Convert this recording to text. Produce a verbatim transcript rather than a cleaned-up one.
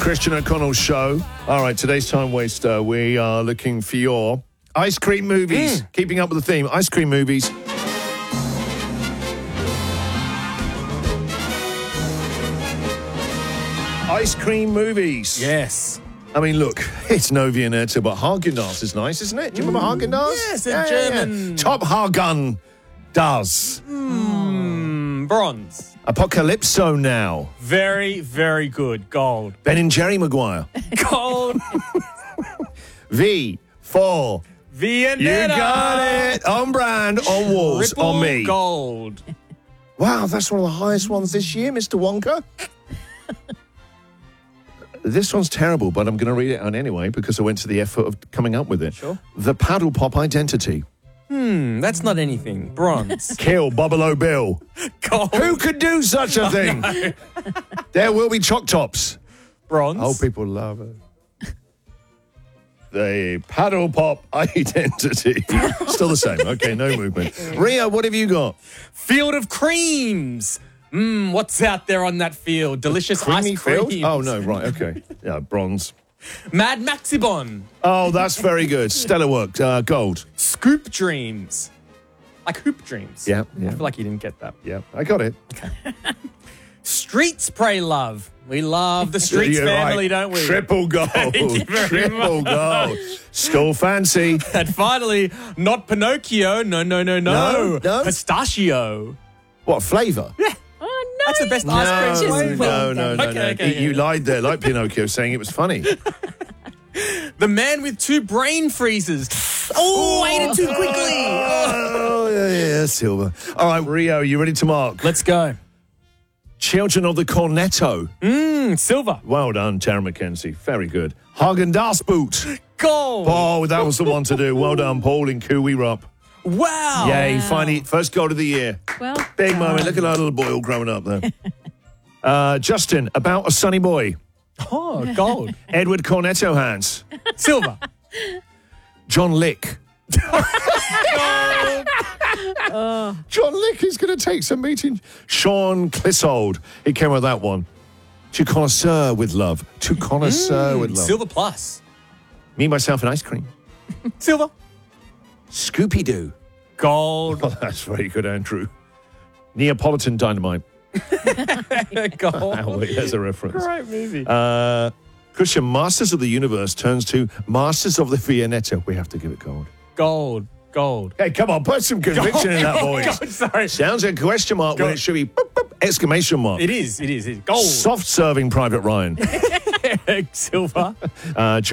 Christian O'Connell Show. All right, today's time waster. We are looking for your ice cream movies. Mm. Keeping up with the theme, ice cream movies. Ice cream movies. Yes. I mean, look, it's no Viennetta, but Haagen-Dazs is nice, isn't it? Do you remember Haagen-Dazs? Yes, a yeah, German. Yeah. Top Hagen does. Mm, bronze. Apocalypso Now. Very, very good. Gold. Ben and Jerry Maguire. Gold. V for Viennetta. You got it. On brand, on walls, Triple on me. Gold. Wow, that's one of the highest ones this year, Mister Wonka. This one's terrible, but I'm going to read it out anyway because I went to the effort of coming up with it. Sure. The Paddle Pop Identity. Hmm, that's not anything. Bronze. Kill Buffalo Bill. Gold. Who could do such a thing? There will be Choc Tops. Bronze. Oh, people love it. The Paddle Pop Identity. Still the same. Okay, no movement. Ria, what have you got? Field of Creams. Mmm, what's out there on that field? Delicious Creamy ice cream. field? Oh, no, right, okay. Yeah, bronze. Mad Maxibon. Oh, that's very good. Stellar work. Uh, gold. Scoop Dreams. Like Hoop Dreams. Yeah, yeah. I feel like you didn't get that. Yeah, I got it. Streets Pray Love. We love the Streets You're family, right. don't we? Triple gold. Thank you very Triple much. gold. Still fancy. And finally, not Pinocchio. No, no, no, no. No, no. Pistachio. What, flavour? Yeah. Oh, no. That's the best No, ice cream Just flavour. no, no, no, Okay, no. okay, You yeah. lied there, like Pinocchio, saying it was funny. The man with two brain freezes. Oh, I ate it too quickly. Oh, yeah, yeah, Silver. All right, Rio, you ready to mark? Let's go. Children of the Cornetto. Mmm, silver. Well done, Tara McKenzie. Very good. Haagen-Dazs boot. Gold. Oh, that was the one to do. Well done, Paul in Cooey Rup. Wow. Yay, finally, first goal of the year. Well Big done. moment. Look at that little boy all growing up there. uh, Justin, About a Sunny Boy. Oh, gold. Edward Cornetto hands. Silver. John Lick. John Lick is going to take some meeting. Sean Clissold. He came with that one. To connoisseur with love. To connoisseur with love. Silver plus. Me, myself, and ice cream. Silver. Scooby-Doo. Gold. Oh, that's very good, Andrew. Neapolitan Dynamite. Gold. Oh, wait, there's a reference. Great movie. Uh, Christian, Masters of the Universe turns to Masters of the Viennetta. We have to give it gold. Gold. Gold. Hey, come on, put some conviction in that Gold, voice. gold, sorry. Sounds like a question mark when Gold. it should be boop, boop, exclamation mark. It is. It is. It is. Gold. Soft serving Private Ryan. Silver. Uh,